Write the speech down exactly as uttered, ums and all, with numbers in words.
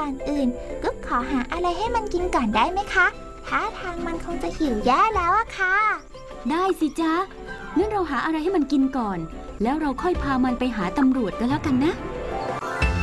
ก่อนอื่นกุ๊กขอหาอะไรให้มันกินก่อนได้ไหมคะท่าทางมันคงจะหิวแย่แล้วอะค่ะได้สิจ๊ะงั้นเราหาอะไรให้มันกินก่อนแล้วเราค่อยพามันไปหาตำรวจกันแล้วกันนะ